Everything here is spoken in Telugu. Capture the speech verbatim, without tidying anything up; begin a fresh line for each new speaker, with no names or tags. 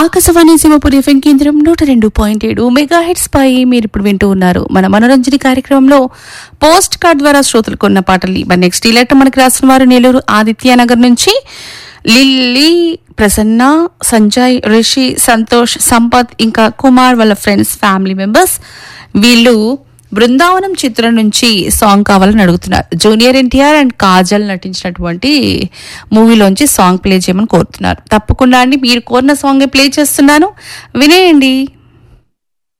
ఆకాశవాణి సింహపురి ఎఫ్ఎం కేంద్రం నూట రెండు పాయింట్ ఏడు మెగా హెడ్స్ పై మీరు ఇప్పుడు వింటూ ఉన్నారు మన మనోరంజని కార్యక్రమంలో పోస్ట్ కార్డ్ ద్వారా శ్రోతలు కొన్న పాటలు. మరి నెక్స్ట్ ఈ లెటర్ మనకి రాసిన వారు నెల్లూరు ఆదిత్యనగర్ నుంచి లిల్లీ, ప్రసన్న, సంజయ్, రిషి, సంతోష్, సంపత్ ఇంకా కుమార్ వాళ్ళ ఫ్రెండ్స్ ఫ్యామిలీ మెంబర్స్. వీళ్ళు బృందావనం చిత్రం నుంచి సాంగ్ కావాలని అడుగుతున్నారు. జూనియర్ ఎన్టీఆర్ అండ్ కాజల్ నటించినటువంటి మూవీలోంచి సాంగ్ ప్లే చేయమని కోరుతున్నారు. తప్పకుండా అండి, మీరు కోరిన సాంగ్ ప్లే చేస్తున్నాను, వినేయండి.